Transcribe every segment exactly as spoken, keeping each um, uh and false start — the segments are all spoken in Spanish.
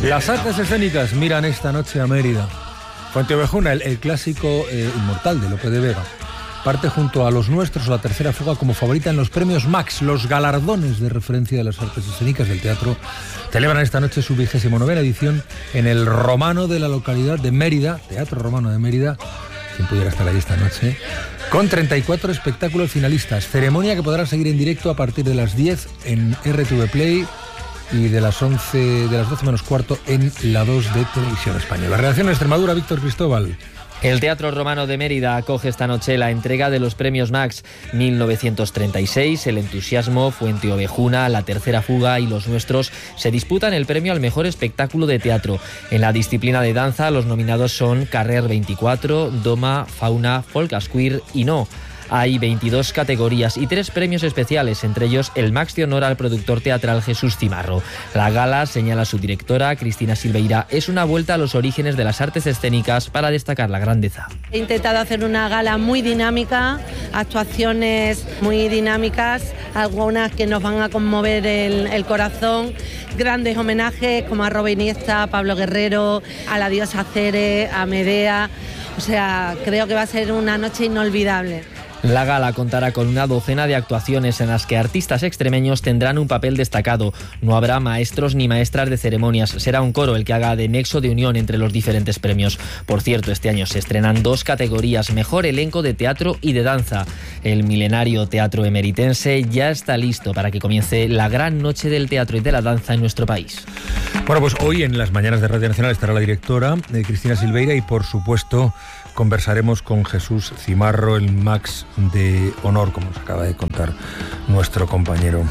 Las artes escénicas miran esta noche a Mérida. Fuenteovejuna, el, el clásico eh, inmortal de Lope de Vega, parte junto a Los Nuestros o La Tercera Fuga como favorita en los premios Max, los galardones de referencia de las artes escénicas del teatro. Celebran esta noche su vigésimo novena edición en el Romano de la localidad de Mérida, Teatro Romano de Mérida, quien pudiera estar ahí esta noche, con treinta y cuatro espectáculos finalistas. Ceremonia que podrán seguir en directo a partir de las diez en R T V Play y de las once, de las doce menos cuarto en la dos de Televisión Española. Redacción de Extremadura, Víctor Cristóbal. El Teatro Romano de Mérida acoge esta noche la entrega de los premios Max mil novecientos treinta y seis, El Entusiasmo, Fuenteovejuna, La Tercera Fuga y Los Nuestros se disputan el premio al mejor espectáculo de teatro. En la disciplina de danza, los nominados son Carrer veinticuatro, Doma, Fauna, Folkasqueer y No. Hay veintidós categorías y tres premios especiales, entre ellos el Max de honor al productor teatral Jesús Cimarro. La gala, señala su directora, Cristina Silveira, es una vuelta a los orígenes de las artes escénicas para destacar la grandeza. He intentado hacer una gala muy dinámica, actuaciones muy dinámicas, algunas que nos van a conmover el, el corazón, grandes homenajes como a Robert Iniesta, a Pablo Guerrero, a la diosa Ceres, a Medea. O sea, creo que va a ser una noche inolvidable. La gala contará con una docena de actuaciones en las que artistas extremeños tendrán un papel destacado. No habrá maestros ni maestras de ceremonias, será un coro el que haga de nexo de unión entre los diferentes premios. Por cierto, este año se estrenan dos categorías, mejor elenco de teatro y de danza. El milenario teatro emeritense ya está listo para que comience la gran noche del teatro y de la danza en nuestro país. Bueno, pues hoy en las mañanas de Radio Nacional estará la directora eh, Cristina Silveira y por supuesto conversaremos con Jesús Cimarro, el Max de honor, como nos acaba de contar nuestro compañero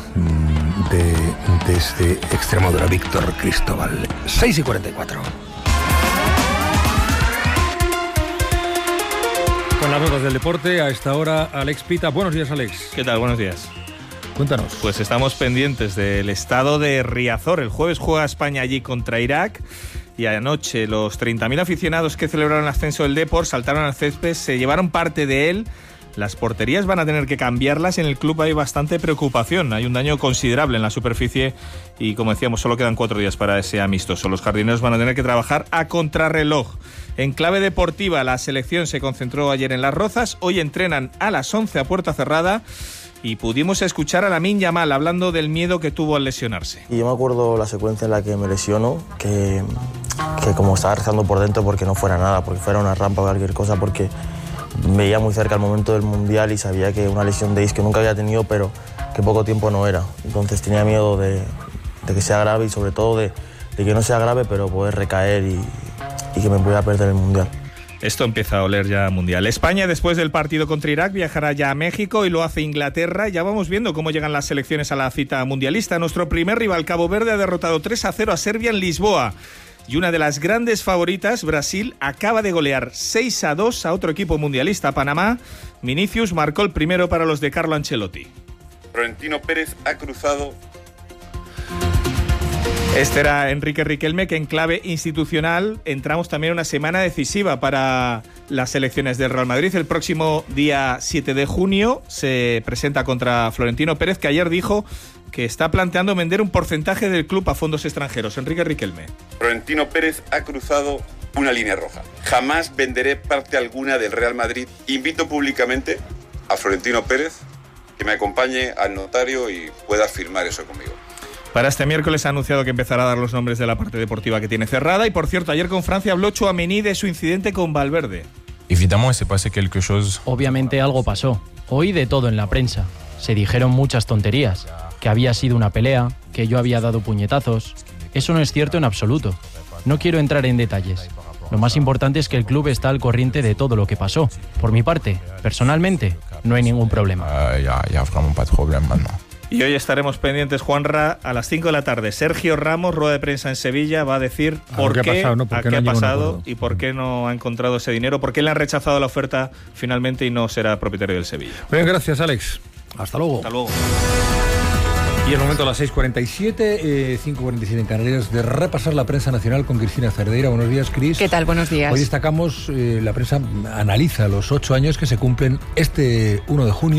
de, desde Extremadura, Víctor Cristóbal. seis y cuarenta y cuatro. Con las notas del deporte, a esta hora, Alex Pita. Buenos días, Alex. ¿Qué tal? Buenos días. Cuéntanos. Pues estamos pendientes del estado de Riazor. El jueves juega España allí contra Irak. Y anoche los treinta mil aficionados que celebraron el ascenso del Depor saltaron al césped, se llevaron parte de él. Las porterías van a tener que cambiarlas. En el club hay bastante preocupación. Hay un daño considerable en la superficie y, como decíamos, solo quedan cuatro días para ese amistoso. Los jardineros van a tener que trabajar a contrarreloj. En clave deportiva, la selección se concentró ayer en Las Rozas. Hoy entrenan a las once a puerta cerrada. Y pudimos escuchar a Lamine Yamal hablando del miedo que tuvo al lesionarse. Y yo me acuerdo la secuencia en la que me lesiono, que, que como estaba rezando por dentro porque no fuera nada, porque fuera una rampa o cualquier cosa, porque veía muy cerca el momento del Mundial y sabía que una lesión de isquio que nunca había tenido, pero que poco tiempo no era. Entonces tenía miedo de, de que sea grave y sobre todo de, de que no sea grave, pero poder recaer y, y que me pudiera perder el Mundial. Esto empieza a oler ya mundial. España, después del partido contra Irak, viajará ya a México y lo hace Inglaterra. Ya vamos viendo cómo llegan las selecciones a la cita mundialista. Nuestro primer rival, Cabo Verde, ha derrotado tres a cero a Serbia en Lisboa. Y una de las grandes favoritas, Brasil, acaba de golear seis a dos a otro equipo mundialista, Panamá. Vinicius marcó el primero para los de Carlo Ancelotti. Florentino Pérez ha cruzado. Este era Enrique Riquelme, que en clave institucional entramos también en una semana decisiva para las elecciones del Real Madrid. El próximo día siete de junio se presenta contra Florentino Pérez, que ayer dijo que está planteando vender un porcentaje del club a fondos extranjeros. Enrique Riquelme. Florentino Pérez ha cruzado una línea roja. Jamás venderé parte alguna del Real Madrid. Invito públicamente a Florentino Pérez que me acompañe al notario y pueda firmar eso conmigo. Para este miércoles ha anunciado que empezará a dar los nombres de la parte deportiva que tiene cerrada. Y por cierto, ayer con Francia habló Tchouaméni de su incidente con Valverde. Obviamente algo pasó. Oí de todo en la prensa. Se dijeron muchas tonterías. Que había sido una pelea, que yo había dado puñetazos. Eso no es cierto en absoluto. No quiero entrar en detalles. Lo más importante es que el club está al corriente de todo lo que pasó. Por mi parte, personalmente, no hay ningún problema. Y hoy estaremos pendientes, Juanra, a las cinco de la tarde. Sergio Ramos, rueda de prensa en Sevilla, va a decir por qué, ha pasado, ¿no? ¿Por qué, qué no ha pasado y por qué no ha encontrado ese dinero, por qué le han rechazado la oferta finalmente y no será propietario del Sevilla. Bien, gracias, Alex. Hasta luego. Hasta luego. Y es momento a las seis cuarenta y siete, eh, cinco cuarenta y siete en Canarias, de repasar la prensa nacional con Cristina Cerdeira. Buenos días, Cris. ¿Qué tal? Buenos días. Hoy destacamos, eh, la prensa analiza los ocho años que se cumplen este uno de junio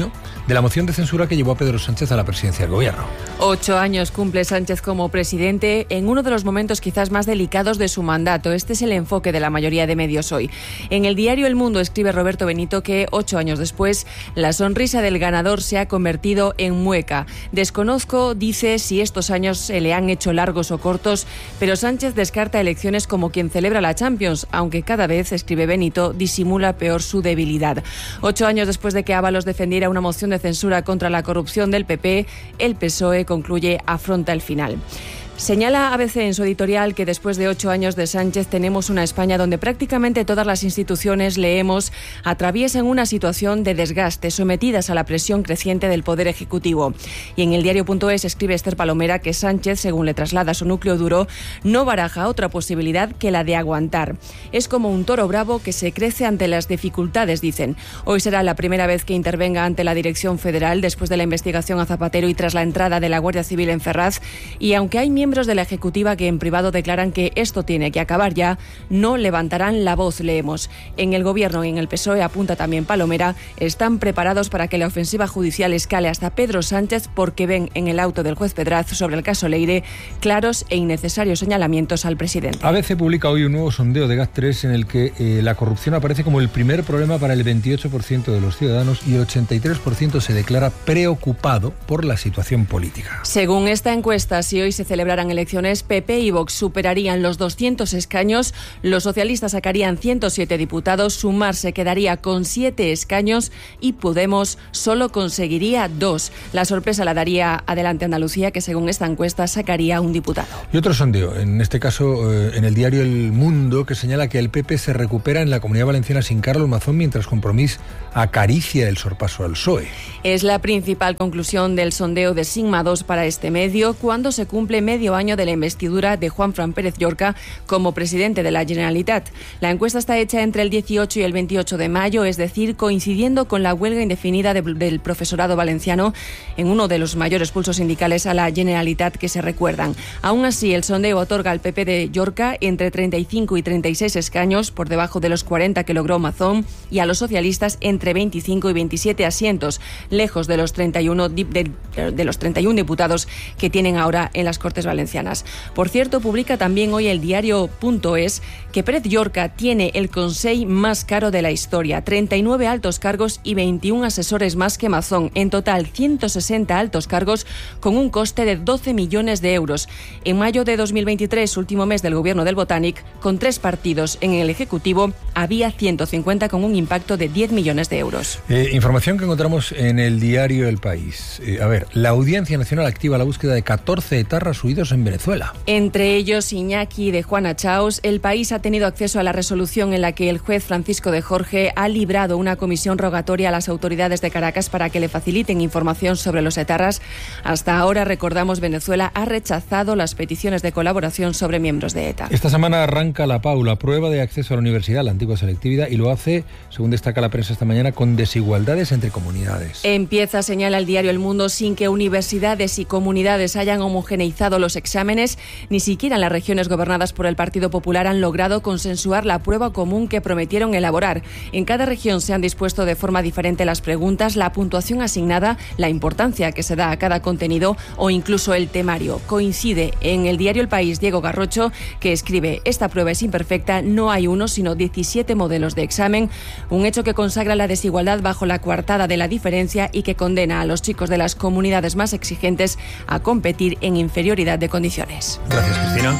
de la moción de censura que llevó a Pedro Sánchez a la presidencia del gobierno. Ocho años cumple Sánchez como presidente en uno de los momentos quizás más delicados de su mandato. Este es el enfoque de la mayoría de medios hoy. En el diario El Mundo escribe Roberto Benito que ocho años después la sonrisa del ganador se ha convertido en mueca. Desconozco, dice, si estos años se le han hecho largos o cortos, pero Sánchez descarta elecciones como quien celebra la Champions, aunque cada vez, escribe Benito, disimula peor su debilidad. Ocho años después de que Ábalos defendiera una moción de censura contra la corrupción del P P, el P S O E concluye afronta el final. Señala A B C en su editorial que después de ocho años de Sánchez tenemos una España donde prácticamente todas las instituciones, leemos, atraviesan una situación de desgaste, sometidas a la presión creciente del Poder Ejecutivo. Y en el diario.es escribe Esther Palomera que Sánchez, según le traslada su núcleo duro, no baraja otra posibilidad que la de aguantar. Es como un toro bravo que se crece ante las dificultades, dicen. Hoy será la primera vez que intervenga ante la Dirección Federal después de la investigación a Zapatero y tras la entrada de la Guardia Civil en Ferraz. Y aunque hay miembros de la Ejecutiva que en privado declaran que esto tiene que acabar ya, no levantarán la voz, leemos. En el Gobierno y en el P S O E, apunta también Palomera, están preparados para que la ofensiva judicial escale hasta Pedro Sánchez porque ven en el auto del juez Pedraz sobre el caso Leire claros e innecesarios señalamientos al presidente. A B C publica hoy un nuevo sondeo de GAT tres en el que eh, la corrupción aparece como el primer problema para el veintiocho por ciento de los ciudadanos y el ochenta y tres por ciento se declara preocupado por la situación política. Según esta encuesta, si hoy se celebraran elecciones, P P y Vox superarían los doscientos escaños, los socialistas sacarían ciento siete diputados, Sumar se quedaría con siete escaños y Podemos solo conseguiría dos. La sorpresa la daría Adelante Andalucía, que según esta encuesta sacaría un diputado. Y otro sondeo, en este caso eh, en el diario El Mundo, que señala que el P P se recupera en la Comunidad Valenciana sin Carlos Mazón, mientras Compromís acaricia el sorpaso al P S O E. Es la principal conclusión del sondeo de Sigma dos para este medio, cuando se cumple medio año de la investidura de Juanfran Pérez Llorca como presidente de la Generalitat. La encuesta está hecha entre el dieciocho y el veintiocho de mayo, es decir, coincidiendo con la huelga indefinida de, del profesorado valenciano en uno de los mayores pulsos sindicales a la Generalitat que se recuerdan. Aún así, el sondeo otorga al P P de Llorca entre treinta y cinco y treinta y seis escaños, por debajo de los cuarenta que logró Mazón, y a los socialistas entre veinticinco y veintisiete asientos, lejos de los treinta y uno, de, de los treinta y uno diputados que tienen ahora en las Cortes Valencianas. Por cierto, publica también hoy el diario.es que Pérez Llorca tiene el Consell más caro de la historia, treinta y nueve altos cargos y veintiún asesores más que Mazón, en total ciento sesenta altos cargos con un coste de doce millones de euros. En mayo de dos mil veintitrés, último mes del gobierno del Botanic, con tres partidos en el Ejecutivo, había ciento cincuenta con un impacto de diez millones de euros. Eh, información que encontramos en el diario El País. Eh, a ver, la Audiencia Nacional activa la búsqueda de catorce etarras huidos en Venezuela. Entre ellos Iñaki de Juana Chaos. El País ha tenido acceso a la resolución en la que el juez Francisco de Jorge ha librado una comisión rogatoria a las autoridades de Caracas para que le faciliten información sobre los etarras. Hasta ahora, recordamos, Venezuela ha rechazado las peticiones de colaboración sobre miembros de ETA. Esta semana arranca la P A U, la prueba de acceso a la universidad, la antigua selectividad, y lo hace, según destaca la prensa esta mañana, con desigualdades entre comunidades. Empieza, señala el diario El Mundo, sin que universidades y comunidades hayan homogeneizado los exámenes. Ni siquiera en las regiones gobernadas por el Partido Popular han logrado consensuar la prueba común que prometieron elaborar. En cada región se han dispuesto de forma diferente las preguntas, la puntuación asignada, la importancia que se da a cada contenido o incluso el temario. Coincide en el diario El País Diego Garrocho, que escribe: esta prueba es imperfecta, no hay uno sino diecisiete modelos de examen, un hecho que consagra la desigualdad bajo la coartada de la diferencia y que condena a los chicos de las comunidades más exigentes a competir en inferioridad de condiciones. Gracias, Cristina.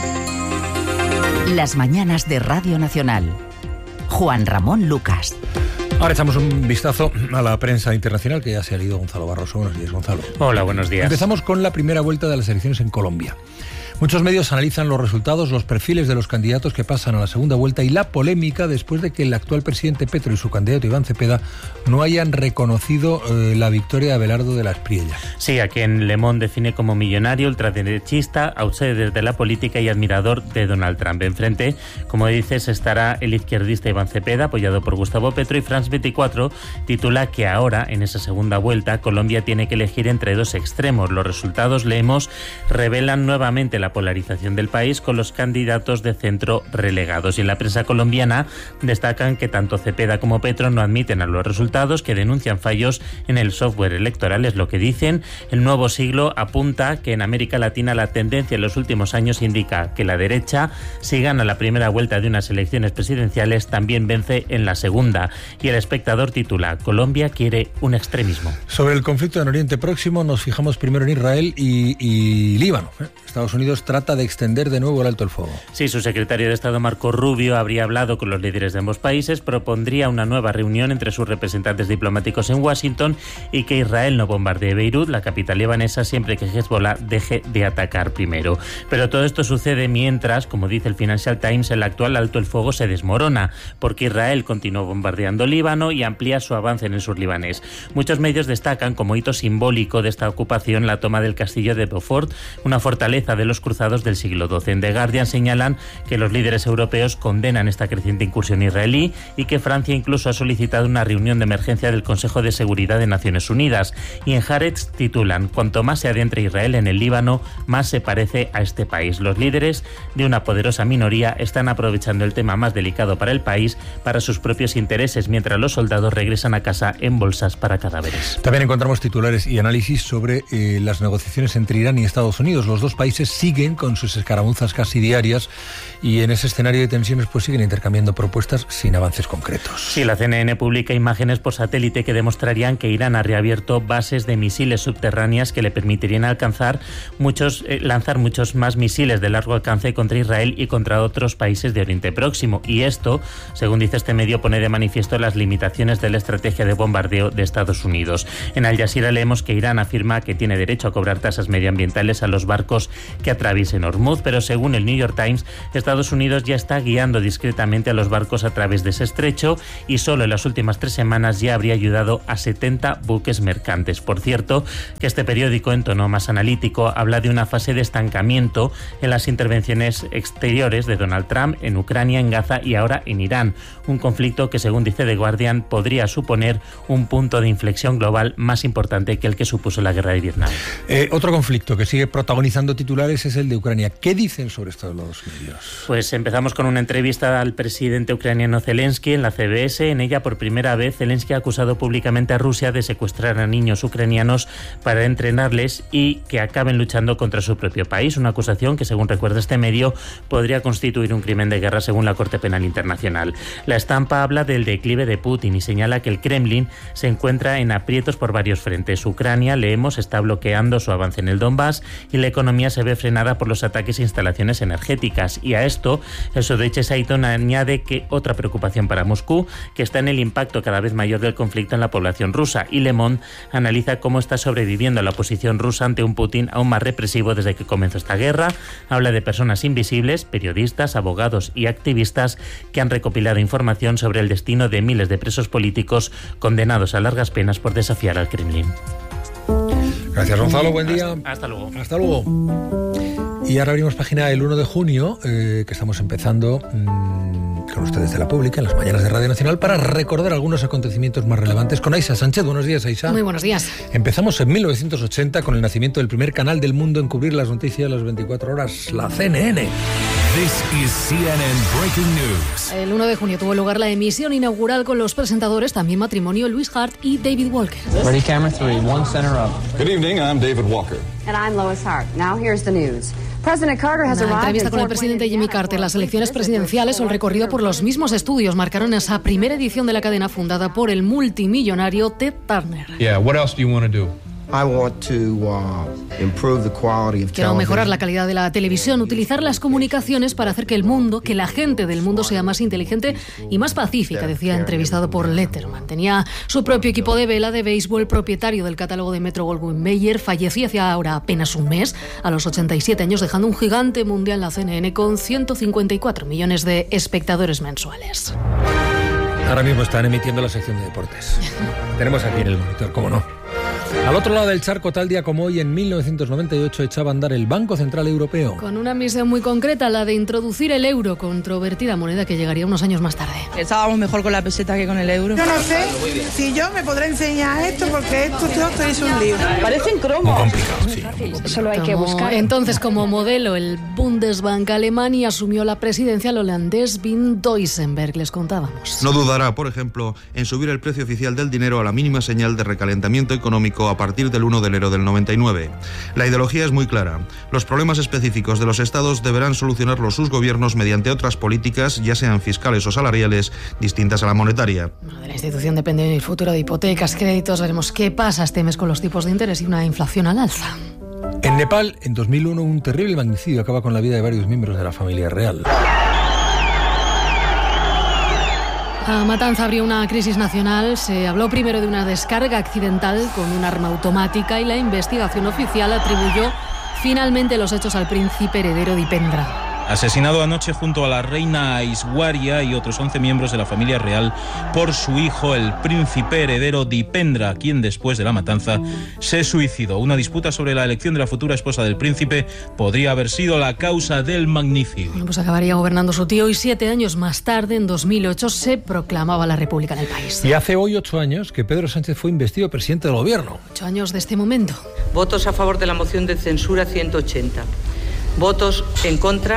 Las mañanas de Radio Nacional. Juan Ramón Lucas. Ahora echamos un vistazo a la prensa internacional, que ya se ha leído Gonzalo Barroso. Buenos días, Gonzalo. Hola, buenos días. Empezamos con la primera vuelta de las elecciones en Colombia. Muchos medios analizan los resultados, los perfiles de los candidatos que pasan a la segunda vuelta y la polémica después de que el actual presidente Petro y su candidato Iván Cepeda no hayan reconocido eh, la victoria de Abelardo de la Espriella. Sí, a quien Le Monde define como millonario, ultraderechista, outsider de la política y admirador de Donald Trump. Enfrente, como dices, estará el izquierdista Iván Cepeda, apoyado por Gustavo Petro, y France veinticuatro titula que ahora, en esa segunda vuelta, Colombia tiene que elegir entre dos extremos. Los resultados, leemos, revelan nuevamente la la polarización del país con los candidatos de centro relegados. Y en la prensa colombiana destacan que tanto Cepeda como Petro no admiten a los resultados, que denuncian fallos en el software electoral, es lo que dicen. El Nuevo Siglo apunta que en América Latina la tendencia en los últimos años indica que la derecha, si gana la primera vuelta de unas elecciones presidenciales, también vence en la segunda. Y El Espectador titula: Colombia quiere un extremismo. Sobre el conflicto en Oriente Próximo nos fijamos primero en Israel y, y Líbano. Estados Unidos trata de extender de nuevo el alto el fuego. Sí, su secretario de Estado Marco Rubio habría hablado con los líderes de ambos países, propondría una nueva reunión entre sus representantes diplomáticos en Washington y que Israel no bombardee Beirut, la capital libanesa, siempre que Hezbollah deje de atacar primero. Pero todo esto sucede mientras, como dice el Financial Times, el actual alto el fuego se desmorona, porque Israel continúa bombardeando Líbano y amplía su avance en el sur libanés. Muchos medios destacan como hito simbólico de esta ocupación la toma del castillo de Beaufort, una fortaleza de los cruzados del siglo doce. En The Guardian señalan que los líderes europeos condenan esta creciente incursión israelí y que Francia incluso ha solicitado una reunión de emergencia del Consejo de Seguridad de Naciones Unidas. Y en Haaretz titulan: cuanto más se adentra Israel en el Líbano, más se parece a este país. Los líderes de una poderosa minoría están aprovechando el tema más delicado para el país para sus propios intereses, mientras los soldados regresan a casa en bolsas para cadáveres. También encontramos titulares y análisis sobre eh, las negociaciones entre Irán y Estados Unidos. Los dos países siguen con sus escaramuzas casi diarias y en ese escenario de tensiones pues siguen intercambiando propuestas sin avances concretos. Sí, la C N N publica imágenes por satélite que demostrarían que Irán ha reabierto bases de misiles subterráneas que le permitirían alcanzar muchos, eh, lanzar muchos más misiles de largo alcance contra Israel y contra otros países de Oriente Próximo. Y esto, según dice este medio, pone de manifiesto las limitaciones de la estrategia de bombardeo de Estados Unidos. En Al Jazeera leemos que Irán afirma que tiene derecho a cobrar tasas medioambientales a los barcos que atraviesen Hormuz, pero según el New York Times, Estados Unidos ya está guiando discretamente a los barcos a través de ese estrecho y solo en las últimas tres semanas ya habría ayudado a setenta buques mercantes. Por cierto, que este periódico, en tono más analítico, habla de una fase de estancamiento en las intervenciones exteriores de Donald Trump en Ucrania, en Gaza y ahora en Irán. Un conflicto que, según dice The Guardian, podría suponer un punto de inflexión global más importante que el que supuso la guerra de Vietnam. Eh, otro conflicto que sigue protagonizando titulares es el de Ucrania. ¿Qué dicen sobre esto los medios? Pues empezamos con una entrevista al presidente ucraniano Zelensky en la C B S. En ella, por primera vez, Zelensky ha acusado públicamente a Rusia de secuestrar a niños ucranianos para entrenarles y que acaben luchando contra su propio país. Una acusación que, según recuerda este medio, podría constituir un crimen de guerra según la Corte Penal Internacional. La estampa habla del declive de Putin y señala que el Kremlin se encuentra en aprietos por varios frentes. Ucrania, leemos, está bloqueando su avance en el Donbass y la economía se ve frenada por los ataques a instalaciones energéticas. Y a esto, el Süddeutsche Zeitung añade que otra preocupación para Moscú, que está en el impacto cada vez mayor del conflicto en la población rusa. Y Le Monde analiza cómo está sobreviviendo la oposición rusa ante un Putin aún más represivo desde que comenzó esta guerra. Habla de personas invisibles, periodistas, abogados y activistas que han recopilado información sobre el destino de miles de presos políticos condenados a largas penas por desafiar al Kremlin. Gracias, Gonzalo, buen día. Hasta, hasta luego. Hasta luego. Y ahora abrimos página el uno de junio, eh, que estamos empezando mmm, con ustedes de la Pública, en las mañanas de Radio Nacional, para recordar algunos acontecimientos más relevantes con Aisha Sánchez. Buenos días, Aisha. Muy buenos días. Empezamos en mil novecientos ochenta con el nacimiento del primer canal del mundo en cubrir las noticias las veinticuatro horas, la C N N. This is C N N Breaking News. El uno de junio tuvo lugar la emisión inaugural con los presentadores, también matrimonio, Luis Hart y David Walker. Ready, camera three, one center up. Good evening, I'm David Walker. And I'm Lois Hart. Now here's the news. President Carter has Una arrived entrevista con el presidente Jimmy Carter. Las elecciones presidenciales o el recorrido por los mismos estudios marcaron esa primera edición de la cadena fundada por el multimillonario Ted Turner. Yeah, what else do you want to do? I want to uh, improve the quality of Quiero mejorar la calidad de la televisión, utilizar las comunicaciones para hacer que el mundo, que la gente del mundo sea más inteligente y más pacífica, decía entrevistado por Letterman. Tenía su propio equipo de vela de béisbol, propietario del catálogo de Metro-Goldwyn-Mayer. Fallecía hace ahora apenas un mes, a los ochenta y siete años, dejando un gigante mundial en la C N N con ciento cincuenta y cuatro millones de espectadores mensuales. Ahora mismo están emitiendo la sección de deportes. Tenemos aquí en el monitor, ¿cómo no? Al otro lado del charco, tal día como hoy, en mil novecientos noventa y ocho, echaba a andar el Banco Central Europeo. Con una misión muy concreta, la de introducir el euro, controvertida moneda que llegaría unos años más tarde. Estábamos mejor con la peseta que con el euro. Yo no sé si yo me podré enseñar esto, porque esto todo es un lío. Parecen cromos. Muy complicado, sí. Muy complicado. Solo hay que buscar. Entonces, como modelo, el Bundesbank alemán y asumió la presidencia el holandés Wim Duisenberg. Les contábamos. No dudará, por ejemplo, en subir el precio oficial del dinero a la mínima señal de recalentamiento económico a partir del uno de enero del noventa y nueve. La ideología es muy clara. Los problemas específicos de los estados deberán solucionarlos sus gobiernos mediante otras políticas, ya sean fiscales o salariales, distintas a la monetaria. De la institución depende el futuro de hipotecas, créditos. Veremos qué pasa este mes con los tipos de interés y una inflación al alza. En Nepal, en dos mil uno, un terrible magnicidio acaba con la vida de varios miembros de la familia real. La matanza abrió una crisis nacional. Se habló primero de una descarga accidental con un arma automática y la investigación oficial atribuyó finalmente los hechos al príncipe heredero Dipendra. Asesinado anoche junto a la reina Aishwarya y otros once miembros de la familia real por su hijo, el príncipe heredero Dipendra, quien después de la matanza se suicidó. Una disputa sobre la elección de la futura esposa del príncipe podría haber sido la causa del magnicidio. Bueno, pues acabaría gobernando su tío y siete años más tarde, en dos mil ocho, se proclamaba la república en el país. Y hace hoy ocho años que Pedro Sánchez fue investido presidente del gobierno. Ocho años de este momento. Votos a favor de la moción de censura, ciento ochenta. Votos en contra,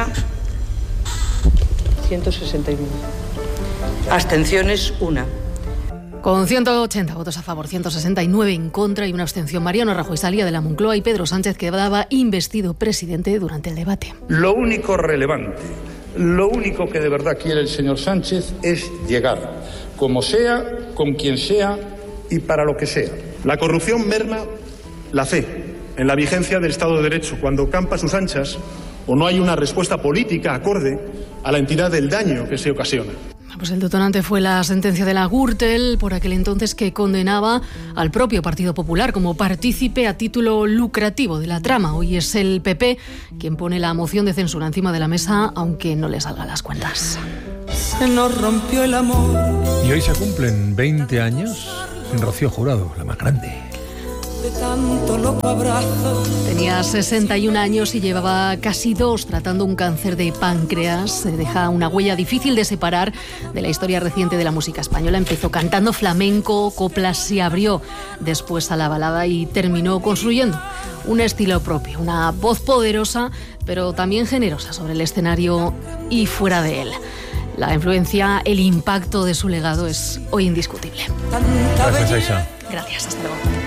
ciento sesenta y nueve. Abstenciones, una. Con ciento ochenta votos a favor, ciento sesenta y nueve en contra y una abstención, Mariano Rajoy salía de la Moncloa y Pedro Sánchez quedaba investido presidente durante el debate. Lo único relevante, lo único que de verdad quiere el señor Sánchez es llegar, como sea, con quien sea y para lo que sea. La corrupción merma la fe en la vigencia del Estado de Derecho cuando campa a sus anchas o no hay una respuesta política acorde a la entidad del daño que se ocasiona. Pues el detonante fue la sentencia de la Gürtel, por aquel entonces, que condenaba al propio Partido Popular como partícipe a título lucrativo de la trama. Hoy es el P P quien pone la moción de censura encima de la mesa, aunque no le salgan las cuentas. Se nos rompió el amor. Y hoy se cumplen veinte años sin Rocío Jurado, la más grande. De tanto loco abrazo. Tenía sesenta y un años y llevaba casi dos tratando un cáncer de páncreas. Se deja una huella difícil de separar de la historia reciente de la música española. Empezó cantando flamenco, coplas, se abrió después a la balada y terminó construyendo un estilo propio, una voz poderosa, pero también generosa sobre el escenario y fuera de él. La influencia, el impacto de su legado es hoy indiscutible. Gracias, Aisha. Gracias, hasta luego.